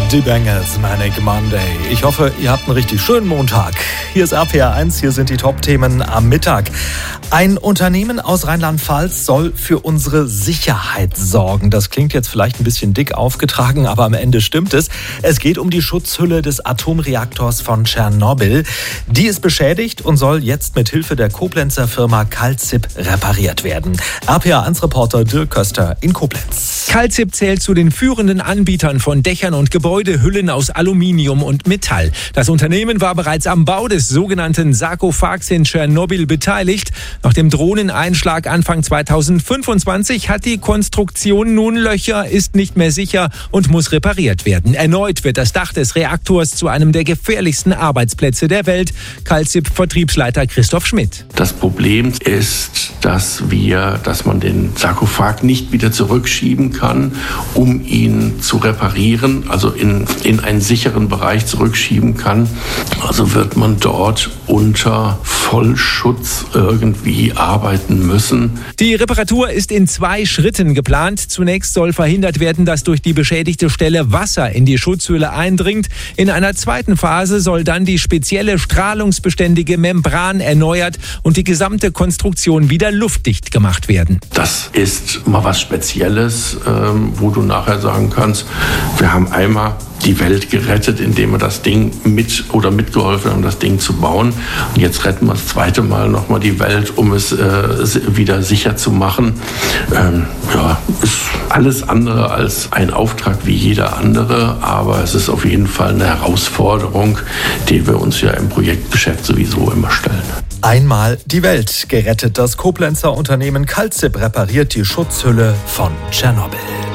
Die Bangles, Manic Monday. Ich hoffe, ihr habt einen richtig schönen Montag. Hier ist RPR1, hier sind die Top-Themen am Mittag. Ein Unternehmen aus Rheinland-Pfalz soll für unsere Sicherheit sorgen. Das klingt jetzt vielleicht ein bisschen dick aufgetragen, aber am Ende stimmt es. Es geht um die Schutzhülle des Atomreaktors von Tschernobyl. Die ist beschädigt und soll jetzt mit Hilfe der Koblenzer Firma Calzip repariert werden. RPR1-Reporter Dirk Köster in Koblenz. Calzip zählt zu den führenden Anbietern von Dächern und Gebäudehüllen aus Aluminium und Metall. Das Unternehmen war bereits am Bau des sogenannten Sarkophags in Tschernobyl beteiligt. Nach dem Drohneneinschlag Anfang 2025 hat die Konstruktion nun Löcher, ist nicht mehr sicher und muss repariert werden. Erneut wird das Dach des Reaktors zu einem der gefährlichsten Arbeitsplätze der Welt. Calzip-Vertriebsleiter Christoph Schmidt. Das Problem ist, dass man den Sarkophag nicht wieder zurückschieben kann, um ihn zu reparieren, also in einen sicheren Bereich zurückschieben kann. Also wird man dort unter Vollschutz irgendwie arbeiten müssen. Die Reparatur ist in 2 Schritten geplant. Zunächst soll verhindert werden, dass durch die beschädigte Stelle Wasser in die Schutzhülle eindringt. In einer zweiten Phase soll dann die spezielle strahlungsbeständige Membran erneuert und die gesamte Konstruktion wieder luftdicht gemacht werden. Das ist mal was Spezielles, wo du nachher sagen kannst, wir haben einmal die Welt gerettet, indem wir das Ding mitgeholfen haben, das Ding zu bauen. Und jetzt retten wir das zweite Mal nochmal die Welt, um es wieder sicher zu machen. Ist alles andere als ein Auftrag wie jeder andere, aber es ist auf jeden Fall eine Herausforderung, die wir uns ja im Projektgeschäft sowieso immer stellen. Einmal die Welt gerettet. Das Koblenzer Unternehmen Calzip repariert die Schutzhülle von Tschernobyl.